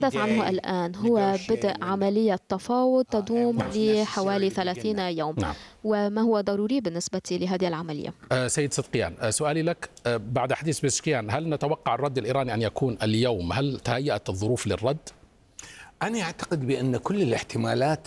نتحدث عنه الآن هو بدء عملية تفاوض تدوم لحوالي 30 يوم. نعم. وما هو ضروري بالنسبة لهذه العملية؟ سيد صدقيان، سؤالي لك بعد حديث بزشكيان، هل نتوقع الرد الإيراني أن يكون اليوم؟ هل تهيأت الظروف للرد؟ أنا أعتقد بأن كل الاحتمالات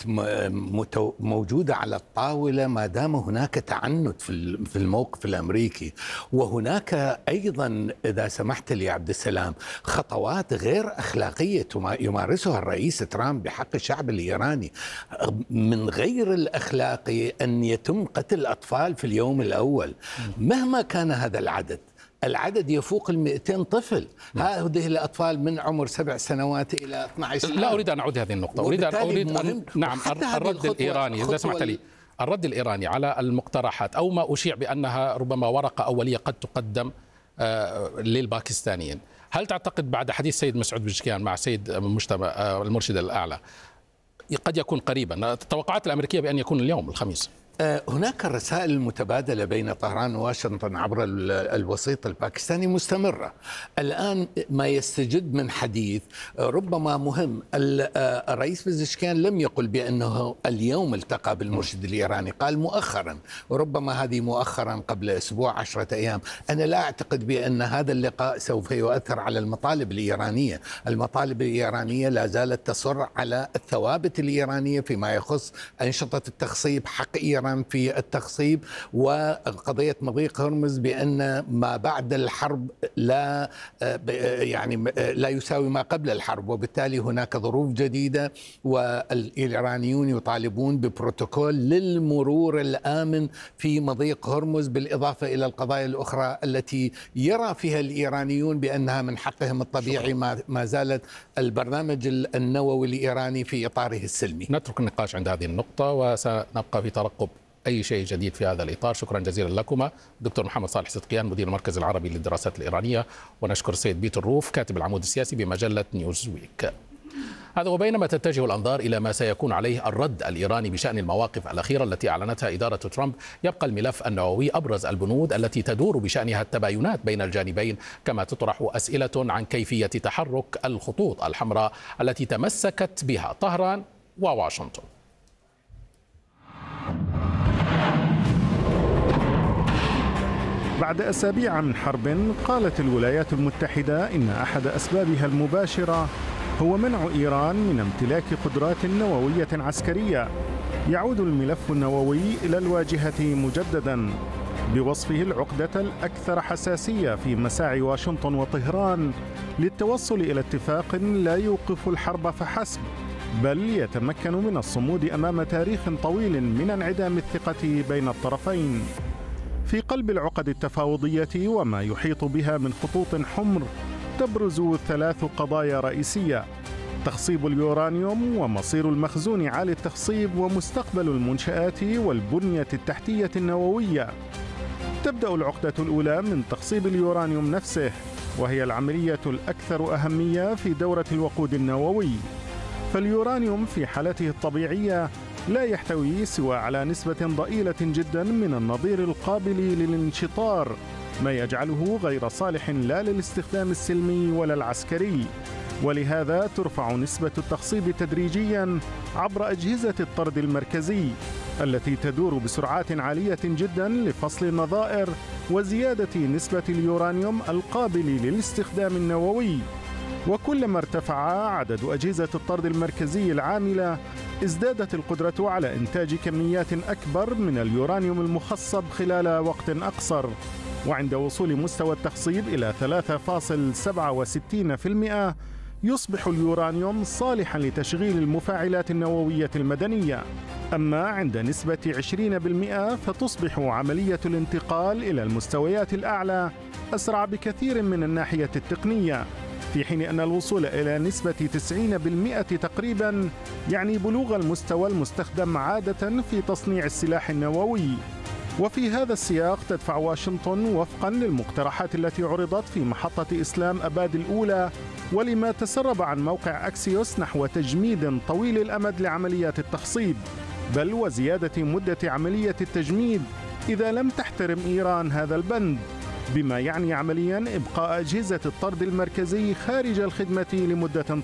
موجودة على الطاولة ما دام هناك تعنت في الموقف الأمريكي، وهناك أيضا إذا سمحت لي عبد السلام خطوات غير أخلاقية يمارسها الرئيس ترامب بحق الشعب الإيراني. من غير الأخلاقي أن يتم قتل الأطفال في اليوم الأول مهما كان هذا العدد يفوق 200 طفل. هذه الأطفال من عمر 7 سنوات إلى 12 عام. لا أريد أن أعود هذه النقطة، أريد أن نعم الرد الإيراني إذا سمحت لي، الرد الإيراني على المقترحات أو ما أشيع بأنها ربما ورقة أولية قد تقدم للباكستانيين. هل تعتقد بعد حديث سيد مسعود بزشكيان مع سيد المرشد الأعلى قد يكون قريبا؟ التوقعات الأمريكية بأن يكون اليوم الخميس. هناك الرسائل المتبادلة بين طهران وواشنطن عبر الوسيط الباكستاني مستمرة. الآن ما يستجد من حديث ربما مهم. الرئيس بزشكيان لم يقل بأنه اليوم التقى بالمرشد الإيراني، قال مؤخرا، وربما هذه مؤخرا قبل أسبوع 10 أيام. أنا لا أعتقد بأن هذا اللقاء سوف يؤثر على المطالب الإيرانية. المطالب الإيرانية لا زالت تصر على الثوابت الإيرانية فيما يخص أنشطة التخصيب، حق إيران في التخصيب، وقضية مضيق هرمز بأن ما بعد الحرب لا لا يساوي ما قبل الحرب، وبالتالي هناك ظروف جديدة، والإيرانيون يطالبون ببروتوكول للمرور الآمن في مضيق هرمز، بالإضافة إلى القضايا الأخرى التي يرى فيها الإيرانيون بأنها من حقهم الطبيعي ما زالت البرنامج النووي الإيراني في إطاره السلمي. نترك النقاش عند هذه النقطة وسنبقى في ترقب أي شيء جديد في هذا الإطار. شكرا جزيلا لكما دكتور محمد صالح صدقيان مدير المركز العربي للدراسات الإيرانية، ونشكر السيد بيتر روف كاتب العمود السياسي بمجلة نيوزويك. هذا وبينما تتجه الأنظار إلى ما سيكون عليه الرد الإيراني بشأن المواقف الأخيرة التي أعلنتها إدارة ترامب، يبقى الملف النووي أبرز البنود التي تدور بشأنها التباينات بين الجانبين، كما تطرح أسئلة عن كيفية تحرك الخطوط الحمراء التي تمسكت بها طهران وواشنطن. بعد أسابيع من حرب، قالت الولايات المتحدة إن أحد أسبابها المباشرة هو منع إيران من امتلاك قدرات نووية عسكرية. يعود الملف النووي إلى الواجهة مجددا بوصفه العقدة الأكثر حساسية في مساعي واشنطن وطهران للتوصل إلى اتفاق لا يوقف الحرب فحسب، بل يتمكن من الصمود أمام تاريخ طويل من انعدام الثقة بين الطرفين. في قلب العقد التفاوضية وما يحيط بها من خطوط حمر تبرز 3 قضايا رئيسية: تخصيب اليورانيوم، ومصير المخزون عالي التخصيب، ومستقبل المنشآت والبنية التحتية النووية. تبدأ العقدة الأولى من تخصيب اليورانيوم نفسه، وهي العملية الأكثر أهمية في دورة الوقود النووي. فاليورانيوم في حالته الطبيعية لا يحتوي سوى على نسبة ضئيلة جدا من النظير القابل للانشطار، ما يجعله غير صالح لا للاستخدام السلمي ولا العسكري. ولهذا ترفع نسبة التخصيب تدريجيا عبر أجهزة الطرد المركزي التي تدور بسرعات عالية جدا لفصل النظائر وزيادة نسبة اليورانيوم القابل للاستخدام النووي. وكلما ارتفع عدد أجهزة الطرد المركزي العاملة، ازدادت القدرة على إنتاج كميات أكبر من اليورانيوم المخصب خلال وقت أقصر. وعند وصول مستوى التخصيب إلى 3.67%، يصبح اليورانيوم صالحا لتشغيل المفاعلات النووية المدنية. أما عند نسبة 20%، فتصبح عملية الانتقال إلى المستويات الأعلى أسرع بكثير من الناحية التقنية، في حين أن الوصول إلى نسبة 90% تقريبا يعني بلوغ المستوى المستخدم عادة في تصنيع السلاح النووي. وفي هذا السياق تدفع واشنطن وفقا للمقترحات التي عرضت في محطة إسلام أباد الأولى، ولما تسرب عن موقع أكسيوس، نحو تجميد طويل الأمد لعمليات التخصيب، بل وزيادة مدة عملية التجميد إذا لم تحترم إيران هذا البند، بما يعني عمليا إبقاء أجهزة الطرد المركزي خارج الخدمة لمدة